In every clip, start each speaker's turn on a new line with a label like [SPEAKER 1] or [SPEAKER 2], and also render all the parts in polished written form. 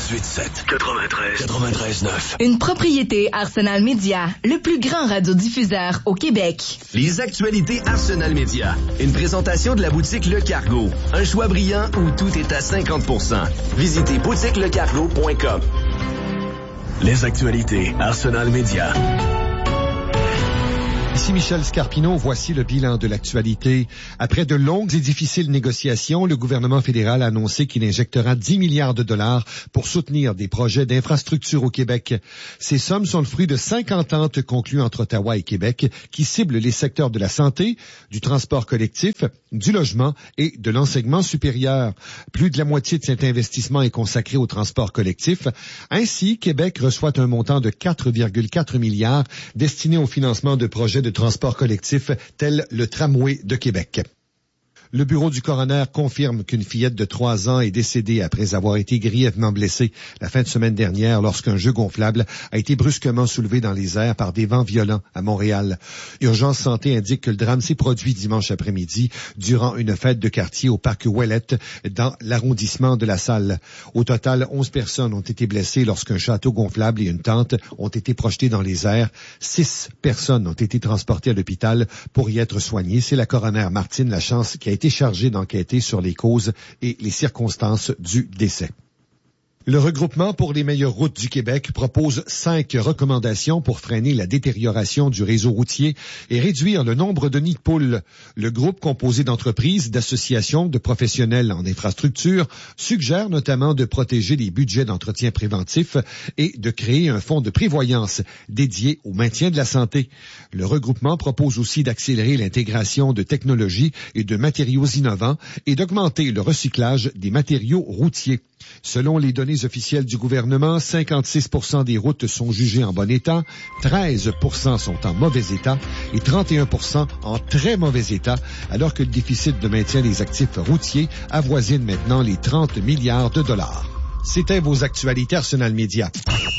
[SPEAKER 1] 93.9.
[SPEAKER 2] Une propriété Arsenal Média, le plus grand radiodiffuseur au Québec.
[SPEAKER 3] Les actualités Arsenal Média. Une présentation de la boutique Le Cargo. Un choix brillant où tout est à 50%. Visitez boutiquelecargo.com.
[SPEAKER 1] Les actualités Arsenal Média.
[SPEAKER 4] Ici Michel Scarpino, voici le bilan de l'actualité. Après de longues et difficiles négociations, le gouvernement fédéral a annoncé qu'il injectera 10 milliards de dollars pour soutenir des projets d'infrastructure au Québec. Ces sommes sont le fruit de 50 ententes conclues entre Ottawa et Québec qui ciblent les secteurs de la santé, du transport collectif, du logement et de l'enseignement supérieur. Plus de la moitié de cet investissement est consacré au transport collectif. Ainsi, Québec reçoit un montant de 4,4 milliards destiné au financement de projets de transport collectif tel le tramway de Québec. Le bureau du coroner confirme qu'une fillette de 3 ans est décédée après avoir été grièvement blessée la fin de semaine dernière lorsqu'un jeu gonflable a été brusquement soulevé dans les airs par des vents violents à Montréal. Urgence Santé indique que le drame s'est produit dimanche après-midi durant une fête de quartier au parc Ouellette dans l'arrondissement de La Salle. Au total, 11 personnes ont été blessées lorsqu'un château gonflable et une tente ont été projetés dans les airs. 6 personnes ont été transportées à l'hôpital pour y être soignées. C'est la coroner Martine Lachance qui a été chargé d'enquêter sur les causes et les circonstances du décès. Le regroupement pour les meilleures routes du Québec propose 5 recommandations pour freiner la détérioration du réseau routier et réduire le nombre de nids de poules. Le groupe, composé d'entreprises, d'associations, de professionnels en infrastructure, suggère notamment de protéger les budgets d'entretien préventif et de créer un fonds de prévoyance dédié au maintien de la santé. Le regroupement propose aussi d'accélérer l'intégration de technologies et de matériaux innovants et d'augmenter le recyclage des matériaux routiers. Selon les données officielles du gouvernement, 56% des routes sont jugées en bon état, 13% sont en mauvais état et 31% en très mauvais état, alors que le déficit de maintien des actifs routiers avoisine maintenant les 30 milliards de dollars. C'était vos actualités Arsenal Média.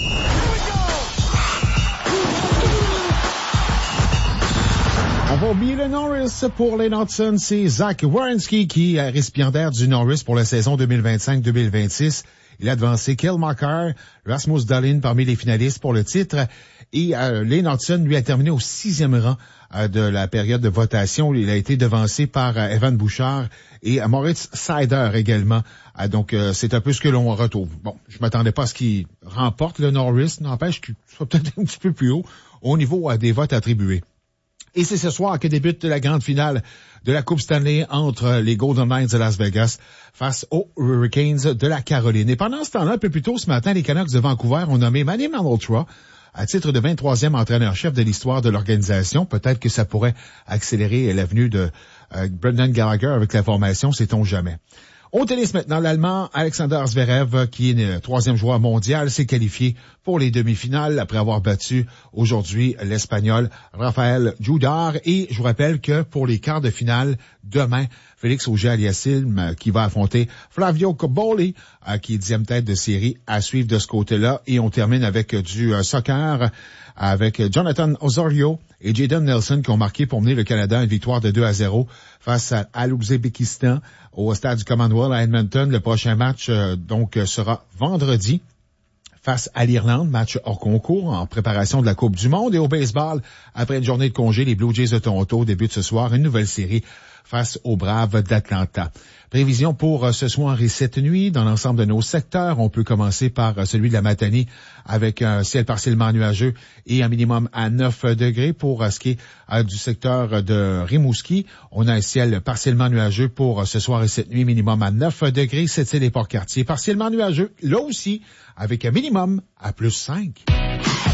[SPEAKER 5] On va oublier le Norris pour les Knudsen. C'est Zach Werenski qui est récipiendaire du Norris pour la saison 2025-2026. Il a devancé Cale Makar, Rasmus Dahlin parmi les finalistes pour le titre. Et les Knudsen lui a terminé au 6e rang de la période de votation. Il a été devancé par Evan Bouchard et Moritz Seider également. Donc, c'est un peu ce que l'on retrouve. Bon, je m'attendais pas à ce qu'il remporte le Norris. N'empêche qu'il soit peut-être un petit peu plus haut au niveau des votes attribués. Et c'est ce soir que débute la grande finale de la Coupe Stanley entre les Golden Knights de Las Vegas face aux Hurricanes de la Caroline. Et pendant ce temps-là, un peu plus tôt ce matin, les Canucks de Vancouver ont nommé Manny Malhotra à titre de 23e entraîneur-chef de l'histoire de l'organisation. Peut-être que ça pourrait accélérer l'avenue de Brendan Gallagher avec la formation, sait-on jamais. Au tennis maintenant, l'Allemand Alexander Zverev, qui est le 3e joueur mondial, s'est qualifié pour les demi-finales après avoir battu aujourd'hui l'Espagnol Rafael Judar. Et je vous rappelle que pour les quarts de finale, demain, Félix Auger-Aliassime qui va affronter Flavio Cobolli, qui est 10e tête de série à suivre de ce côté-là. Et on termine avec du soccer avec Jonathan Osorio et Jayden Nelson qui ont marqué pour mener le Canada à une victoire de 2-0 face à l'Ouzbékistan au stade du Commonwealth à Edmonton. Le prochain match sera vendredi face à l'Irlande, match hors concours en préparation de la Coupe du Monde. Et au baseball, après une journée de congé, les Blue Jays de Toronto débutent ce soir une nouvelle série face aux Braves d'Atlanta. Prévision pour ce soir et cette nuit dans l'ensemble de nos secteurs. On peut commencer par celui de la Matanie avec un ciel partiellement nuageux et un minimum à 9 degrés. Pour ce qui est du secteur de Rimouski, on a un ciel partiellement nuageux pour ce soir et cette nuit, minimum à 9 degrés. Sept-Îles et Port-Cartier, partiellement nuageux, là aussi, avec un minimum à plus 5.